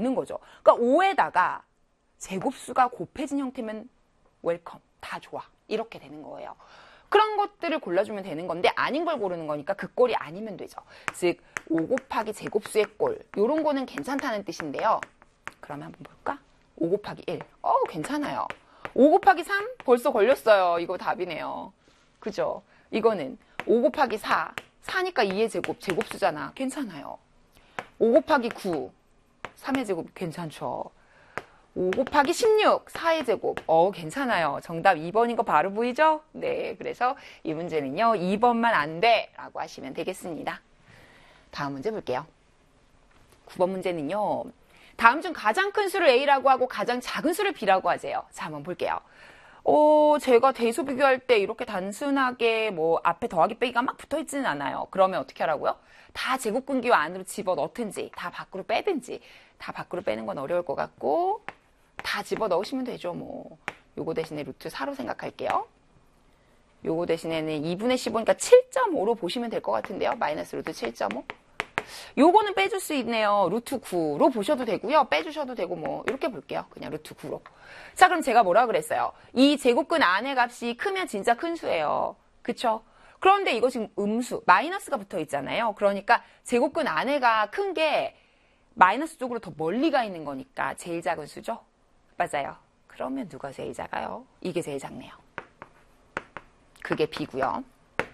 없는 거죠. 그러니까 5에다가 제곱수가 곱해진 형태면 웰컴, 다 좋아. 이렇게 되는 거예요. 그런 것들을 골라주면 되는 건데 아닌 걸 고르는 거니까 그 꼴이 아니면 되죠. 즉 5 곱하기 제곱수의 꼴, 요런 거는 괜찮다는 뜻인데요. 그러면 한번 볼까? 5 곱하기 1, 괜찮아요. 5 곱하기 3 벌써 걸렸어요. 이거 답이네요. 그죠? 이거는 5 곱하기 4, 4니까 2의 제곱, 제곱수잖아. 괜찮아요. 5 곱하기 9, 3의 제곱 괜찮죠. 5 곱하기 16, 4의 제곱. 괜찮아요. 정답 2번인 거 바로 보이죠? 네, 그래서 이 문제는요, 2번만 안 돼! 라고 하시면 되겠습니다. 다음 문제 볼게요. 9번 문제는요, 다음 중 가장 큰 수를 A라고 하고 가장 작은 수를 B라고 하세요. 자, 한번 볼게요. 제가 대수 비교할 때 이렇게 단순하게 뭐 앞에 더하기 빼기가 막 붙어 있지는 않아요. 그러면 어떻게 하라고요? 다 제곱근기와 안으로 집어 넣든지, 다 밖으로 빼든지. 다 밖으로 빼는 건 어려울 것 같고, 다 집어 넣으시면 되죠, 뭐. 요거 대신에 루트 4로 생각할게요. 요거 대신에는 2분의 15니까 7.5로 보시면 될 것 같은데요. 마이너스 루트 7.5. 요거는 빼줄 수 있네요. 루트 9로 보셔도 되고요. 빼주셔도 되고 뭐 이렇게 볼게요. 그냥 루트 9로. 자, 그럼 제가 뭐라 그랬어요? 이 제곱근 안의 값이 크면 진짜 큰 수예요. 그쵸? 그런데 이거 지금 음수, 마이너스가 붙어 있잖아요. 그러니까 제곱근 안에가 큰 게 마이너스 쪽으로 더 멀리 가 있는 거니까 제일 작은 수죠? 맞아요. 그러면 누가 제일 작아요? 이게 제일 작네요. 그게 B고요.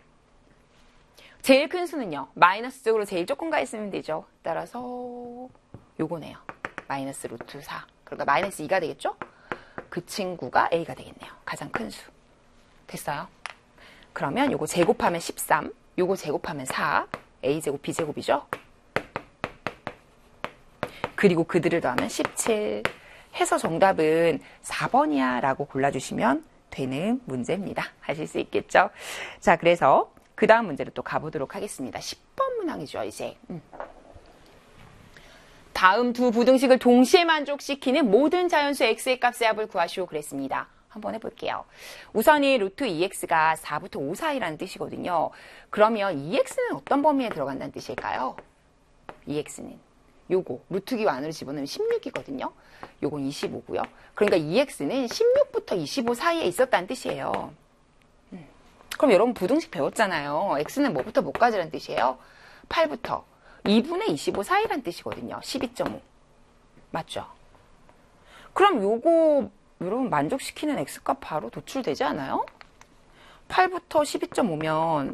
제일 큰 수는요. 마이너스 쪽으로 제일 조금 가 있으면 되죠. 따라서 요거네요. 마이너스 루트 4. 그러니까 마이너스 2가 되겠죠? 그 친구가 A가 되겠네요. 가장 큰 수. 됐어요? 그러면 요거 제곱하면 13, 요거 제곱하면 4, A제곱, B제곱이죠? 그리고 그들을 더하면 17. 해서 정답은 4번이야 라고 골라주시면 되는 문제입니다. 하실 수 있겠죠? 자, 그래서 그 다음 문제로 또 가보도록 하겠습니다. 10번 문항이죠, 이제. 다음 두 부등식을 동시에 만족시키는 모든 자연수 x의 값의 합을 구하시오 그랬습니다. 한번 해볼게요. 우선 이 루트 2x가 4부터 5 사이라는 뜻이거든요. 그러면 2x는 어떤 범위에 들어간다는 뜻일까요? 2x는 요거 루트기 안으로 집어넣으면 16이거든요. 요건 25고요. 그러니까 2x는 16부터 25 사이에 있었다는 뜻이에요. 그럼 여러분 부등식 배웠잖아요. x는 뭐부터 뭐까지라는 뜻이에요? 8부터 2분의 25 사이라는 뜻이거든요. 12.5. 맞죠? 그럼 요거 여러분 만족시키는 x값 바로 도출되지 않아요? 8부터 12.5면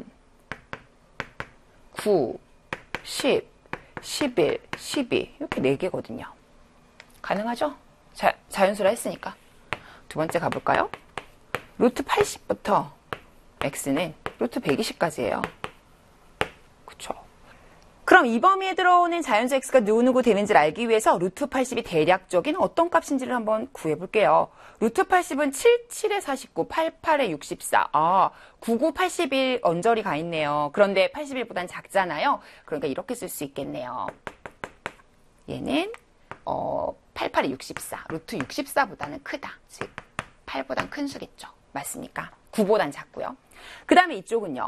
9, 10, 11, 12 이렇게 4개거든요. 가능하죠? 자연수라 했으니까. 두 번째 가볼까요? 루트 80부터 x는 루트 120까지예요. 그쵸? 그럼 이 범위에 들어오는 자연수 x가 누구누구 되는지를 알기 위해서 루트 80이 대략적인 어떤 값인지를 한번 구해볼게요. 루트 80은 77에 49, 88에 64. 99, 81 언저리 가 있네요. 그런데 81보단 작잖아요. 그러니까 이렇게 쓸 수 있겠네요. 얘는 88에 64. 루트 64보다는 크다. 즉 8보단 큰 수겠죠. 맞습니까? 9보단 작고요. 그 다음에 이쪽은요.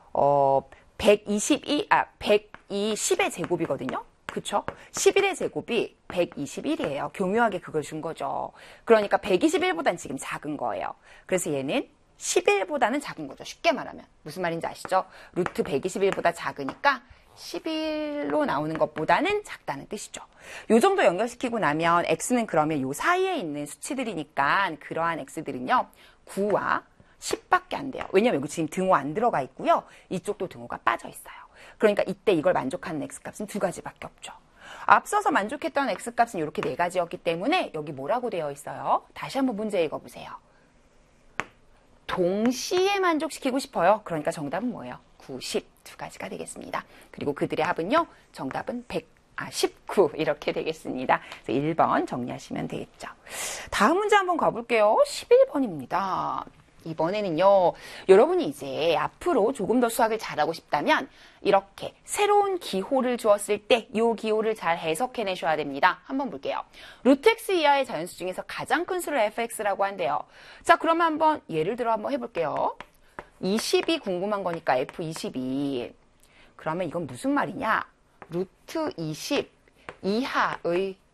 120의 제곱이거든요. 그쵸? 11의 제곱이 121이에요. 교묘하게 그걸 준 거죠. 그러니까 121보단 지금 작은 거예요. 그래서 얘는 11보다는 작은 거죠. 쉽게 말하면. 무슨 말인지 아시죠? 루트 121보다 작으니까 11로 나오는 것보다는 작다는 뜻이죠. 요 정도 연결시키고 나면 x는 그러면 요 사이에 있는 수치들이니까 그러한 x들은요. 9와 10밖에 안 돼요. 왜냐면 여기 지금 등호 안 들어가 있고요. 이쪽도 등호가 빠져 있어요. 그러니까 이때 이걸 만족하는 x값은 두 가지밖에 없죠. 앞서서 만족했던 x값은 이렇게 네 가지였기 때문에 여기 뭐라고 되어 있어요? 다시 한번 문제 읽어보세요. 동시에 만족시키고 싶어요. 그러니까 정답은 뭐예요? 9, 10 두 가지가 되겠습니다. 그리고 그들의 합은요. 정답은 19 이렇게 되겠습니다. 그래서 1번 정리하시면 되겠죠. 다음 문제 한번 가볼게요. 11번입니다. 이번에는요, 여러분이 이제 앞으로 조금 더 수학을 잘하고 싶다면 이렇게 새로운 기호를 주었을 때 이 기호를 잘 해석해내셔야 됩니다. 한번 볼게요. 루트 x 이하의 자연수 중에서 가장 큰 수를 fx라고 한대요. 자, 그러면 한번 예를 들어 한번 해볼게요. 20이 궁금한 거니까 f22. 그러면 이건 무슨 말이냐? 루트 20 이하의